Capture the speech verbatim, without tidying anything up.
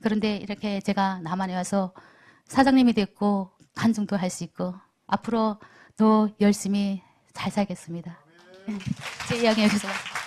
그런데 이렇게 제가 남한에 와서 사장님이 됐고 간증도 할 수 있고 앞으로 더 열심히 잘 살겠습니다. 제 이야기 여기서